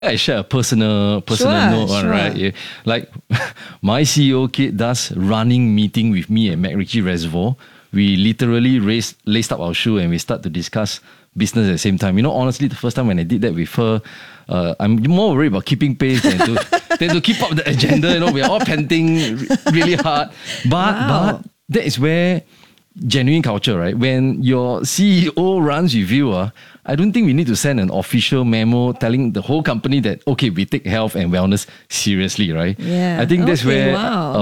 I share a personal note, right? Yeah. Like my CEO kid does running meeting with me at MacRitchie Reservoir. We literally laced up our shoe and we start to discuss business at the same time. Honestly, the first time when I did that with her, I'm more worried about keeping pace than to keep up the agenda. We're all panting really hard. But that is where genuine culture, right? When your CEO runs with you, I don't think we need to send an official memo telling the whole company that, okay, we take health and wellness seriously, right? Yeah. I think that's where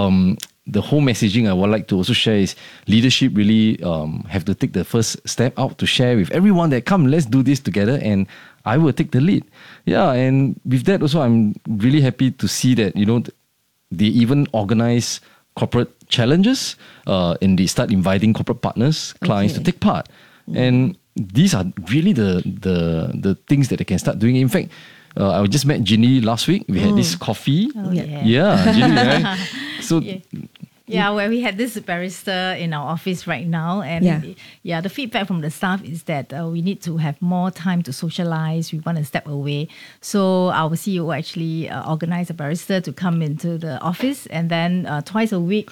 the whole messaging I would like to also share is leadership really have to take the first step out to share with everyone that come, let's do this together, and I will take the lead. Yeah, and with that also, I'm really happy to see that, they even organize corporate challenges and they start inviting corporate partners, clients to take part. And these are really the things that they can start doing. In fact, I just met Ginny last week. We had this coffee. Oh, yeah. Yeah, Ginny, right? So Yeah, where we had this barista in our office right now. And the feedback from the staff is that we need to have more time to socialize. We want to step away. So our CEO actually organized a barista to come into the office. And then twice a week,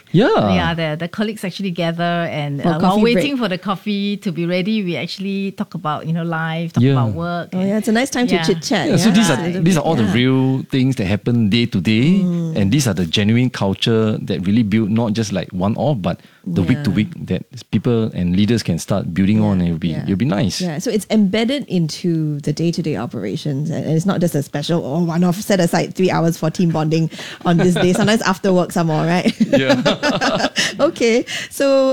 the colleagues actually gather. And while waiting for the coffee to be ready, we actually talk about, life, talk about work. Oh, yeah, it's a nice time to chit-chat. Yeah, so these are all the real things that happen day to day. And these are the genuine culture that really build not just like one-off, but the week to week that people and leaders can start building on, and it'll be nice. Yeah, so it's embedded into the day-to-day operations, and it's not just a special one-off, set aside 3 hours for team bonding on this day. Sometimes after work some more, right? Yeah. Okay, so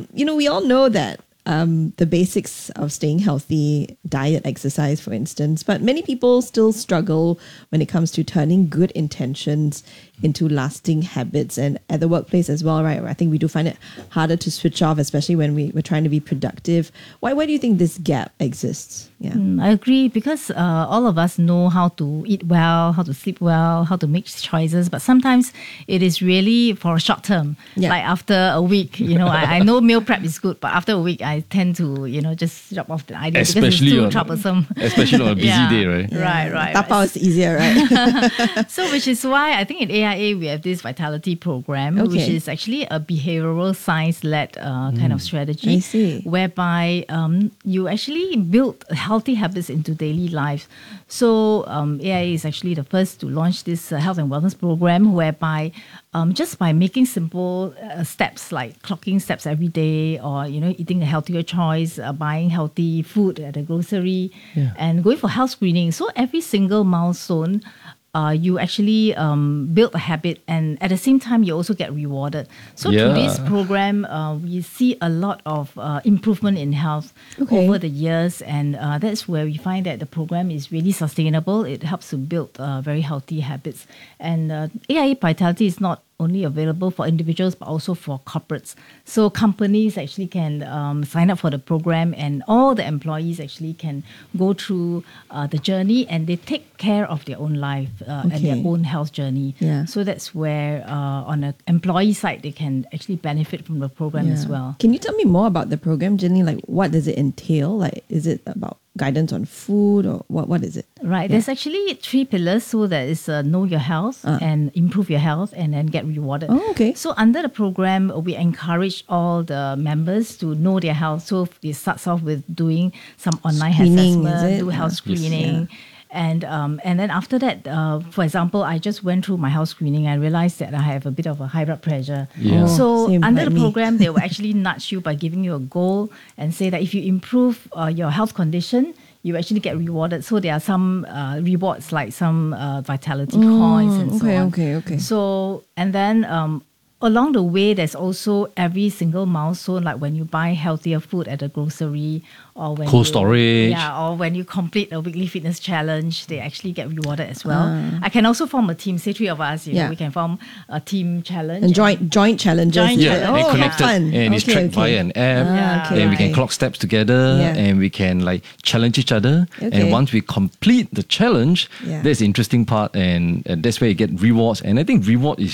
we all know that the basics of staying healthy, diet, exercise, for instance, but many people still struggle when it comes to turning good intentions into lasting habits, and at the workplace as well, right? I think we do find it harder to switch off, especially when we're trying to be productive. Why do you think this gap exists? Yeah, I agree, because all of us know how to eat well, how to sleep well, how to make choices, but sometimes it is really for a short term. Like after a week, I know meal prep is good, but after a week I tend to just drop off the idea, especially because it's too troublesome. Especially on a busy day, right? Right. Tapao is easier, right? So which is why I think in AIA we have this Vitality program, which is actually a behavioral science-led kind of strategy. I see. Whereby you actually build healthy habits into daily life. So AIA is actually the first to launch this health and wellness program, whereby just by making simple steps like clocking steps every day, or eating a healthier choice, buying healthy food at the grocery, and going for health screening. So every single milestone, you actually build a habit, and at the same time you also get rewarded. So through this program, we see a lot of improvement in health over the years, and that's where we find that the program is really sustainable. It helps to build very healthy habits. And AIA Vitality is not only available for individuals but also for corporates. So companies actually can sign up for the program, and all the employees actually can go through the journey, and they take care of their own life and their own health journey. So that's where on the employee side they can actually benefit from the program as well. Can you tell me more about the program, Jenny? Like, what does it entail? Like, is it about guidance on food, or what is it? Right. There's actually 3 pillars. So there is know your health and improve your health, and then get rewarded. Oh, okay. So under the program, we encourage all the members to know their health. So it starts off with doing some online assessment, do health screening. And then after that, for example, I just went through my health screening. I realized that I have a bit of a high blood pressure. So under the program, they will actually nudge you by giving you a goal and say that if you improve your health condition, you actually get rewarded. So there are some rewards like some Vitality coins and so on. Okay. So, and then along the way, there's also every single milestone, like when you buy healthier food at the grocery, or when cold storage. Or when you complete a weekly fitness challenge, they actually get rewarded as well. I can also form a team, say 3 of us, we can form a team challenge. And joint challenges. And connected, fun. And it's tracked via an app, and we can clock steps together, and we can like challenge each other. And once we complete the challenge, that's the interesting part, and that's where you get rewards. And I think reward is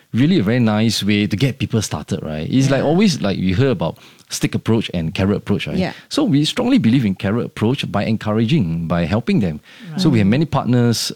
really a very nice way to get people started, right? It's like always like we heard about stick approach and carrot approach, right? Yeah. So we strongly believe in carrot approach by encouraging, by helping them. Right. So we have many partners,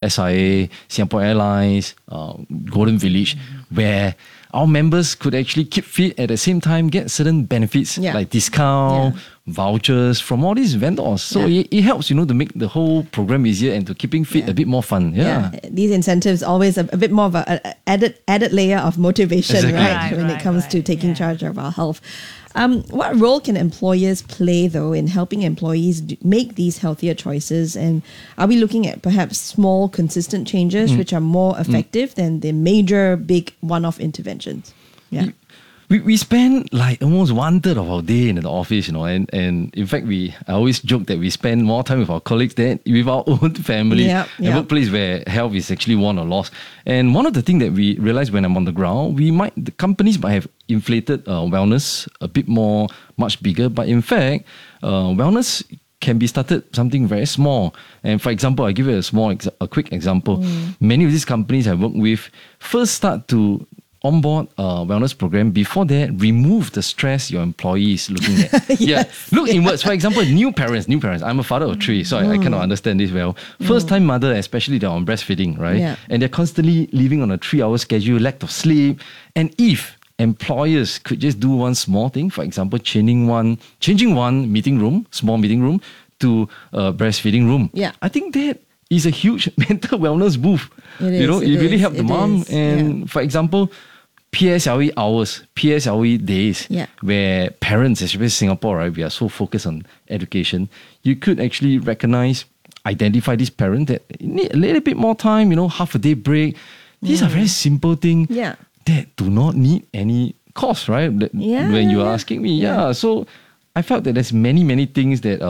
SIA, Singapore Airlines, Golden Village, where our members could actually keep fit at the same time, get certain benefits like discount, vouchers from all these vendors. So it helps, to make the whole program easier and to keeping fit a bit more fun. Yeah. These incentives always a bit more of an added layer of motivation, right? When it comes to taking charge of our health. What role can employers play, though, in helping employees make these healthier choices? And are we looking at perhaps small, consistent changes which are more effective than the major, big one-off interventions? Yeah. We spend like almost 1/3 of our day in the office, and in fact, I always joke that we spend more time with our colleagues than with our own family. A workplace where health is actually won or lost. And one of the things that we realize when I'm on the ground, the companies might have inflated wellness a bit more, much bigger. But in fact, wellness can be started something very small. And for example, I'll give you a quick example. Many of these companies I work with first start to onboard a wellness program. Before that, remove the stress your employee is looking at. Look inwards. For example, new parents. I'm a father of 3, so I cannot understand this well. First-time mother, especially they're on breastfeeding, right? Yeah. And they're constantly living on a 3-hour schedule, lack of sleep. And if employers could just do one small thing, for example, changing one meeting room, small meeting room, to a breastfeeding room. Yeah. I think that is a huge mental wellness boost. It really helped the mom. And for example, PSLE hours, PSLE days, where parents, especially Singapore, right, we are so focused on education. You could actually identify this parent that need a little bit more time, half a day break. These are very simple things that do not need any cost, right? When you are asking me. So I felt that there's many things that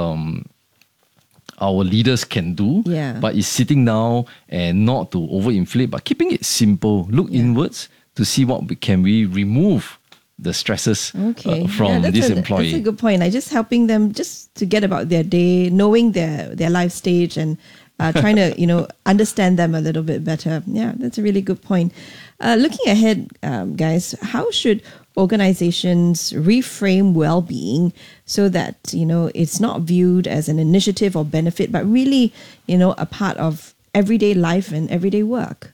our leaders can do, but it's sitting down and not to overinflate, but keeping it simple. Look inwards to see what can we remove the stresses from this employee. That's a good point. Just helping them just to get about their day, knowing their life stage and trying to understand them a little bit better. Yeah, that's a really good point. Looking ahead, guys, how should organizations reframe well-being so that it's not viewed as an initiative or benefit, but really a part of everyday life and everyday work?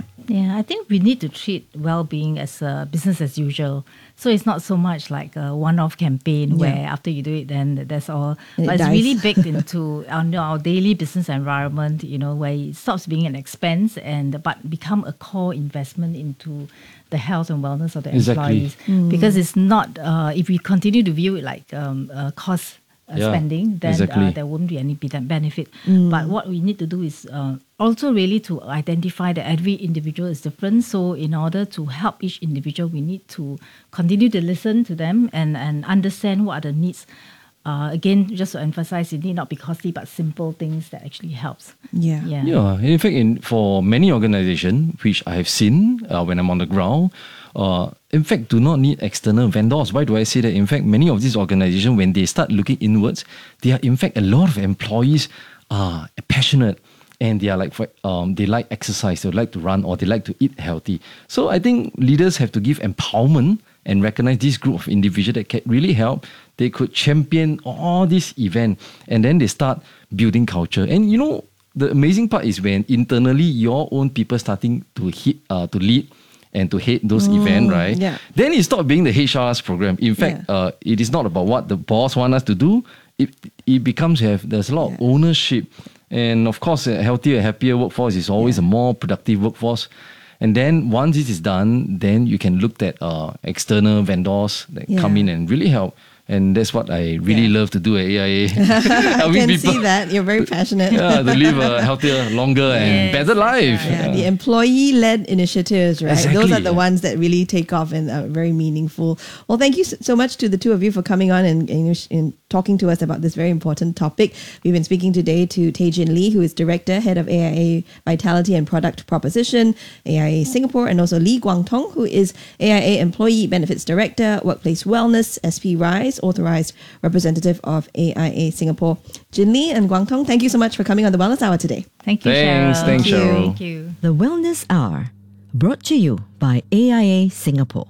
I think we need to treat well-being as a business as usual. So it's not so much like a one-off campaign where after you do it, then that's all. But it's really baked into our daily business environment, where it stops being an expense but become a core investment into the health and wellness of the employees. Because it's not, if we continue to view it like cost spending, then there won't be any benefit. But what we need to do is also really to identify that every individual is different. So in order to help each individual, we need to continue to listen to them and understand what are the needs. Again, just to emphasize, it need not be costly, but simple things that actually helps. In fact, for many organizations, which I have seen when I'm on the ground, in fact, do not need external vendors. Why do I say that? In fact, many of these organizations, when they start looking inwards, they are in fact a lot of employees are passionate and they are they like exercise, they like to run, or they like to eat healthy. So I think leaders have to give empowerment and recognize this group of individuals that can really help. They could champion all these events, and then they start building culture. And the amazing part is when internally your own people starting to lead and to head those events, right? Yeah. Then it stops being the HR's program. In fact, it is not about what the boss wants us to do. It becomes there's a lot of ownership. And of course, a healthier, happier workforce is always a more productive workforce. And then once this is done, then you can look at external vendors that come in and really help. And that's what I really love to do at AIA. I can see that. You're very passionate. To live a healthier, longer and better life. The employee-led initiatives, right? Exactly. Those are the ones that really take off and are very meaningful. Well, thank you so much to the two of you for coming on and talking to us about this very important topic. We've been speaking today to Tay Jin Lee, who is Director, Head of AIA Vitality and Product Proposition, AIA Singapore, and also Lee Guang Tong, who is AIA Employee Benefits Director, Workplace Wellness, SP Rise, Authorized Representative of AIA Singapore. Jin Lee and Guang Tong, thank you so much for coming on the Wellness Hour today. Thank you, Cheryl. Thanks, Cheryl. Thank you. The Wellness Hour brought to you by AIA Singapore.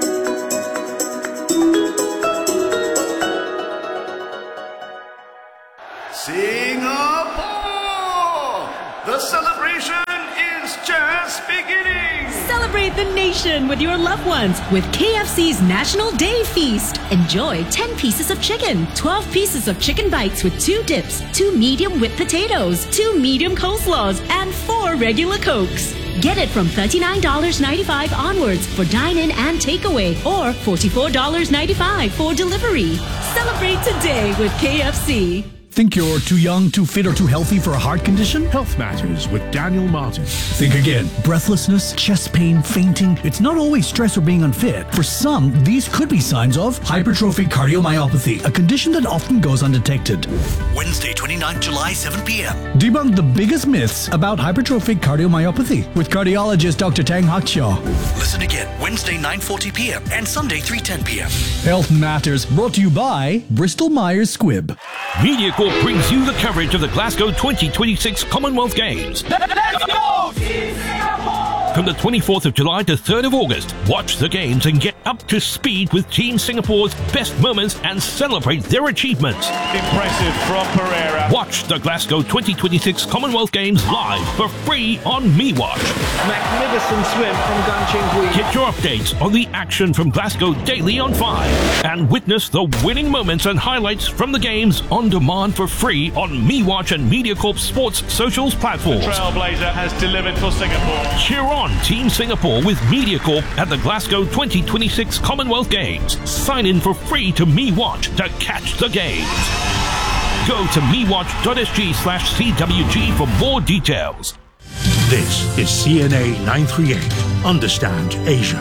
Singapore! The celebration is just beginning! Celebrate the nation with your loved ones with KFC's National Day Feast. Enjoy 10 pieces of chicken, 12 pieces of chicken bites with 2 dips, 2 medium whipped potatoes, 2 medium coleslaws, and 4 regular Cokes. Get it from $39.95 onwards for dine-in and takeaway, or $44.95 for delivery. Celebrate today with KFC. Think you're too young, too fit, or too healthy for a heart condition? Health Matters with Daniel Martin. Think again. Breathlessness, chest pain, fainting. It's not always stress or being unfit. For some, these could be signs of hypertrophic cardiomyopathy, a condition that often goes undetected. Wednesday, 29 July, 7 p.m. Debunk the biggest myths about hypertrophic cardiomyopathy with cardiologist Dr. Tang Hakshaw. Listen again, Wednesday, 9:40 p.m. and Sunday, 3:10 p.m. Health Matters, brought to you by Bristol Myers Squibb. MediaCorp brings you the coverage of the Glasgow 2026 Commonwealth Games. Let's go! Team Singapore! From the 24th of July to 3rd of August, watch the games and get up to speed with Team Singapore's best moments and celebrate their achievements. Impressive from Pereira. Watch the Glasgow 2026 Commonwealth Games live for free on MeWatch. Magnificent swim from Gan Cheng Hui. Get your updates on the action from Glasgow daily on 5 and witness the winning moments and highlights from the games on demand for free on MeWatch and MediaCorp Sports socials platforms. Trailblazer has delivered for Singapore. Cheer on Team Singapore with MediaCorp at the Glasgow 2026 Commonwealth Games. Sign in for free to MeWatch to catch the games. Go to mewatch.sg/CWG for more details. This is CNA 938. Understand Asia.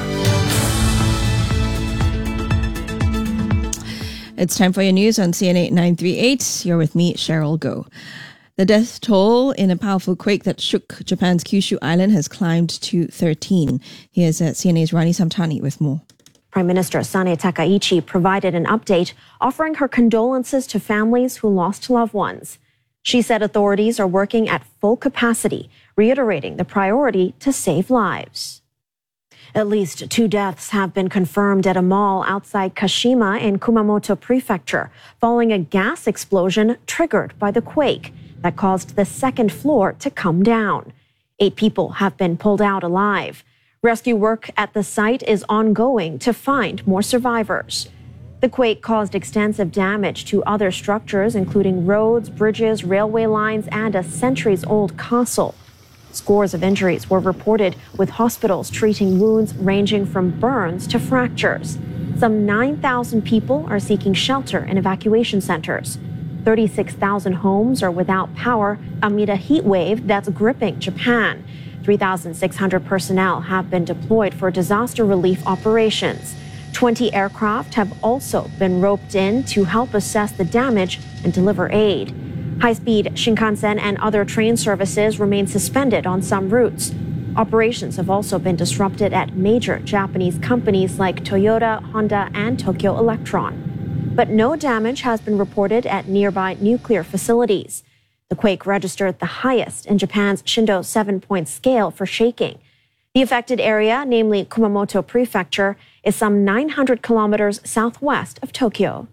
It's time for your news on CNA 938. You're with me, Cheryl Goh. The death toll in a powerful quake that shook Japan's Kyushu Island has climbed to 13. Here's CNA's Rani Samtani with more. Prime Minister Sane Takaichi provided an update offering her condolences to families who lost loved ones. She said authorities are working at full capacity, reiterating the priority to save lives. At least 2 deaths have been confirmed at a mall outside Kashima in Kumamoto Prefecture following a gas explosion triggered by the quake that caused the second floor to come down. 8 people have been pulled out alive. Rescue work at the site is ongoing to find more survivors. The quake caused extensive damage to other structures, including roads, bridges, railway lines, and a centuries-old castle. Scores of injuries were reported, with hospitals treating wounds ranging from burns to fractures. Some 9,000 people are seeking shelter in evacuation centers. 36,000 homes are without power amid a heat wave that's gripping Japan. 3,600 personnel have been deployed for disaster relief operations. 20 aircraft have also been roped in to help assess the damage and deliver aid. High-speed Shinkansen and other train services remain suspended on some routes. Operations have also been disrupted at major Japanese companies like Toyota, Honda, and Tokyo Electron. But no damage has been reported at nearby nuclear facilities. The quake registered the highest in Japan's Shindo 7-point scale for shaking. The affected area, namely Kumamoto Prefecture, is some 900 kilometers southwest of Tokyo.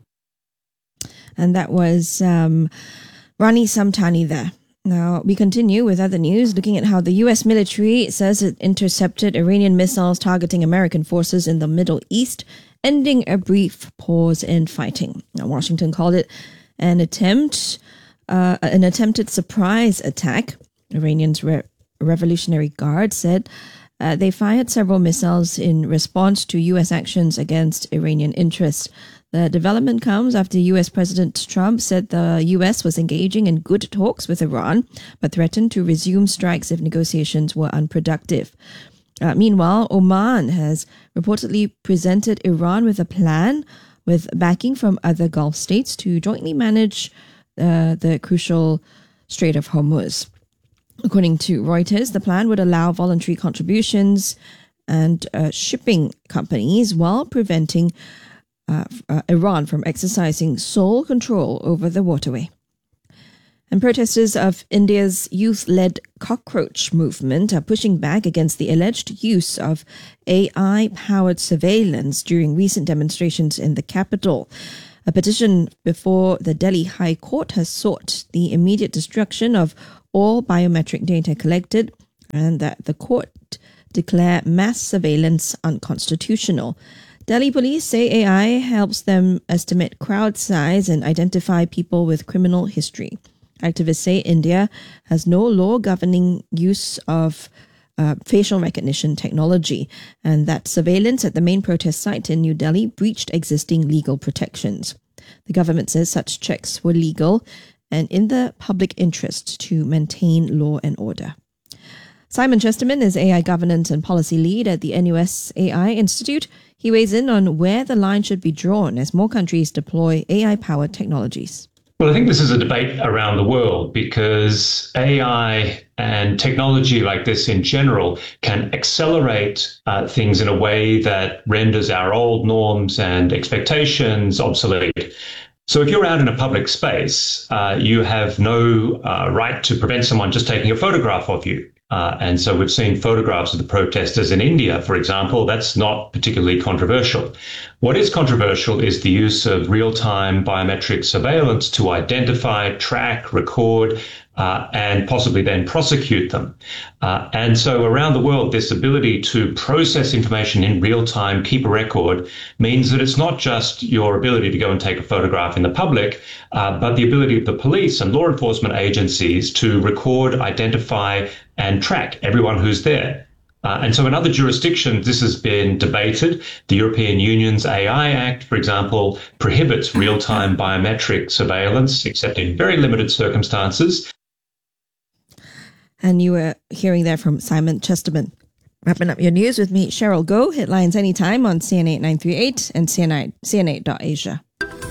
And that was Rani Samtani there. Now, we continue with other news, looking at how the U.S. military says it intercepted Iranian missiles targeting American forces in the Middle East, ending a brief pause in fighting. Now, Washington called it an attempted surprise attack. Iranian's Revolutionary Guard said they fired several missiles in response to U.S. actions against Iranian interests. The development comes after U.S. President Trump said the U.S. was engaging in good talks with Iran, but threatened to resume strikes if negotiations were unproductive. Meanwhile, Oman has reportedly presented Iran with a plan with backing from other Gulf states to jointly manage the crucial Strait of Hormuz. According to Reuters, the plan would allow voluntary contributions and shipping companies while preventing Iran from exercising sole control over the waterway. And protesters of India's youth-led cockroach movement are pushing back against the alleged use of AI-powered surveillance during recent demonstrations in the capital. A petition before the Delhi High Court has sought the immediate destruction of all biometric data collected and that the court declare mass surveillance unconstitutional. Delhi police say AI helps them estimate crowd size and identify people with criminal history. Activists say India has no law governing use of facial recognition technology and that surveillance at the main protest site in New Delhi breached existing legal protections. The government says such checks were legal and in the public interest to maintain law and order. Simon Chesterman is AI Governance and Policy Lead at the NUS AI Institute. He weighs in on where the line should be drawn as more countries deploy AI-powered technologies. Well, I think this is a debate around the world because AI and technology like this in general can accelerate things in a way that renders our old norms and expectations obsolete. So if you're out in a public space, you have no right to prevent someone just taking a photograph of you. And so we've seen photographs of the protesters in India, for example. That's not particularly controversial. What is controversial is the use of real-time biometric surveillance to identify, track, record, and possibly then prosecute them. And so around the world, this ability to process information in real time, keep a record, means that it's not just your ability to go and take a photograph in the public, but the ability of the police and law enforcement agencies to record, identify, and track everyone who's there. And so in other jurisdictions, this has been debated. The European Union's AI Act, for example, prohibits real-time biometric surveillance, except in very limited circumstances. And you were hearing that from Simon Chesterman. Wrapping up your news with me, Cheryl Goh. Headlines anytime on CNA 938 and CNA.Asia.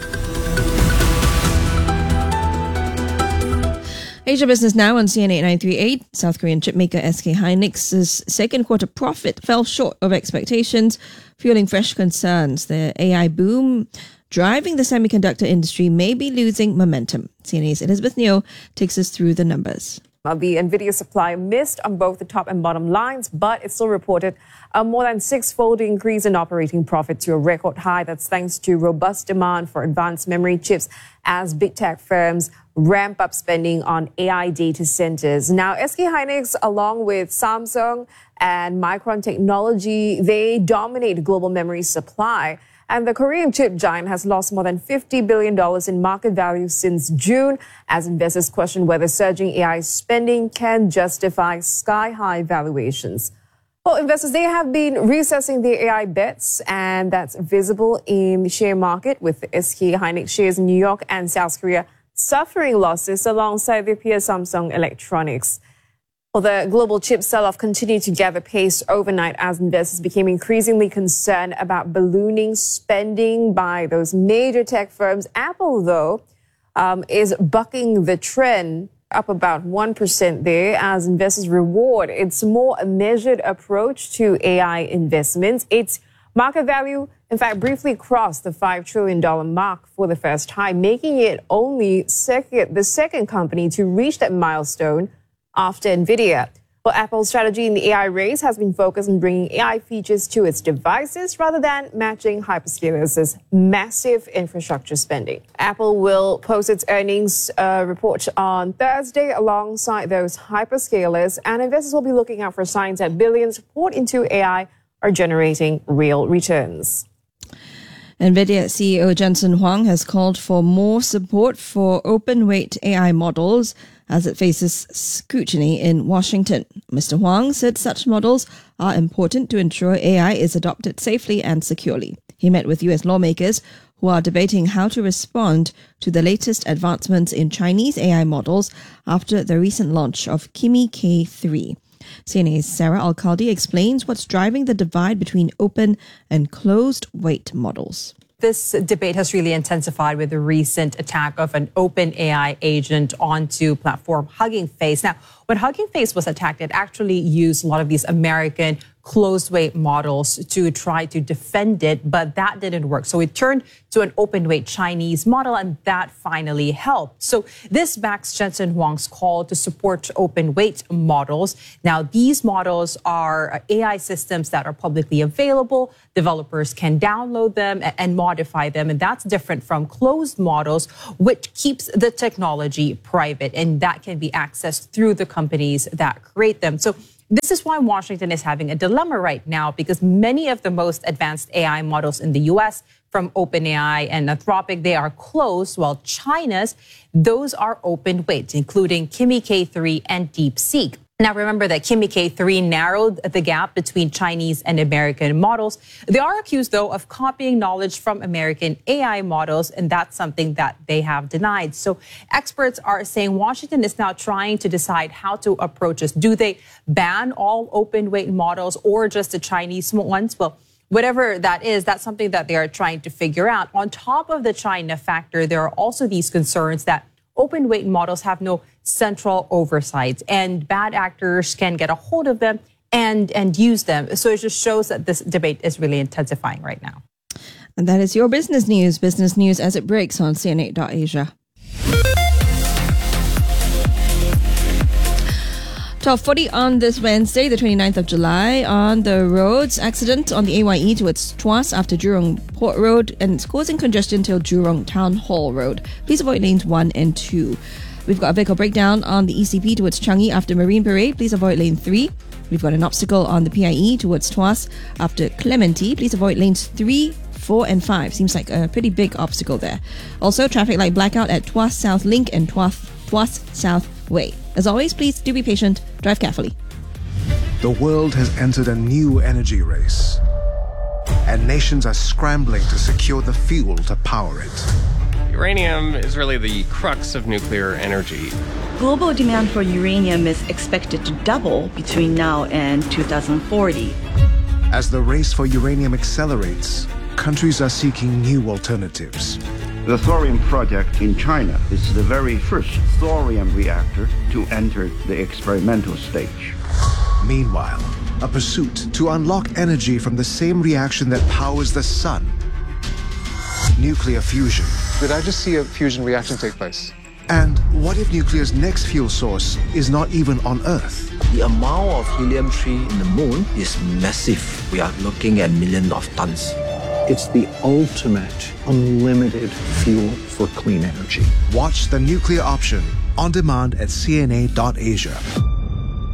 Asia Business Now on CNA 938. South Korean chipmaker SK Hynix's second quarter profit fell short of expectations, fueling fresh concerns. The AI boom driving the semiconductor industry may be losing momentum. CNA's Elizabeth Neo takes us through the numbers. The NVIDIA supply missed on both the top and bottom lines, but it still reported a more than six-fold increase in operating profit to a record high. That's thanks to robust demand for advanced memory chips as big tech firms ramp up spending on AI data centers. Now, SK Hynix, along with Samsung and Micron Technology, they dominate global memory supply. And the Korean chip giant has lost more than $50 billion in market value since June, as investors question whether surging AI spending can justify sky-high valuations. Well, investors, they have been reassessing their AI bets, and that's visible in the share market, with SK Hynix shares in New York and South Korea suffering losses alongside their peer Samsung Electronics. Well, the global chip sell-off continued to gather pace overnight as investors became increasingly concerned about ballooning spending by those major tech firms. Apple, though, is bucking the trend, up about 1% there, as investors reward its more measured approach to AI investments. Its market value, in fact, briefly crossed the $5 trillion mark for the first time, making it only the second company to reach that milestone after NVIDIA. Well, Apple's strategy in the AI race has been focused on bringing AI features to its devices rather than matching hyperscalers' massive infrastructure spending. Apple will post its earnings report on Thursday alongside those hyperscalers, and investors will be looking out for signs that billions poured into AI are generating real returns. NVIDIA CEO Jensen Huang has called for more support for open-weight AI models as it faces scrutiny in Washington. Mr. Huang said such models are important to ensure AI is adopted safely and securely. He met with US lawmakers who are debating how to respond to the latest advancements in Chinese AI models after the recent launch of Kimi K3. CNA's Sarah Al-Khaldi explains what's driving the divide between open and closed-weight models. This debate has really intensified with the recent attack of an open AI agent onto platform Hugging Face. Now, when Hugging Face was attacked, it actually used a lot of these American closed weight models to try to defend it, but that didn't work. So it turned to an open weight Chinese model, and that finally helped. So this backs Jensen Huang's call to support open weight models. Now, these models are AI systems that are publicly available. Developers can download them and modify them, and that's different from closed models, which keeps the technology private, and that can be accessed through the companies that create them. So this is why Washington is having a dilemma right now, because many of the most advanced AI models in the US, from OpenAI and Anthropic, they are closed, while China's, those are open weight, including Kimi K3 and DeepSeek. Now, remember that Kimi K3 narrowed the gap between Chinese and American models. They are accused, though, of copying knowledge from American AI models, and that's something that they have denied. So experts are saying Washington is now trying to decide how to approach this. Do they ban all open weight models or just the Chinese ones? Well, whatever that is, that's something that they are trying to figure out. On top of the China factor, there are also these concerns that open weight models have no central oversight, and bad actors can get a hold of them and use them. So it just shows that this debate is really intensifying right now. And that is your business news as it breaks on CNA.Asia. 12:40 on this Wednesday, the 29th of July. On the roads, accident on the AYE towards Tuas after Jurong Port Road, and it's causing congestion till Jurong Town Hall Road. Please avoid lanes 1 and 2. We've got a vehicle breakdown on the ECP towards Changi after Marine Parade. Please avoid lane 3. We've got an obstacle on the PIE towards Tuas after Clementi. Please avoid lanes 3, 4 and 5. Seems like a pretty big obstacle there. Also, traffic light blackout at Tuas South Link and Tuas South Way. As always, please do be patient. Drive carefully. The world has entered a new energy race, and nations are scrambling to secure the fuel to power it. Uranium is really the crux of nuclear energy. Global demand for uranium is expected to double between now and 2040. As the race for uranium accelerates, countries are seeking new alternatives. The thorium project in China is the very first thorium reactor to enter the experimental stage. Meanwhile, a pursuit to unlock energy from the same reaction that powers the sun. Nuclear fusion. Did I just see a fusion reaction take place? And what if nuclear's next fuel source is not even on Earth? The amount of helium-3 in the moon is massive. We are looking at millions of tons. It's the ultimate unlimited fuel for clean energy. Watch The Nuclear Option on demand at CNA.Asia.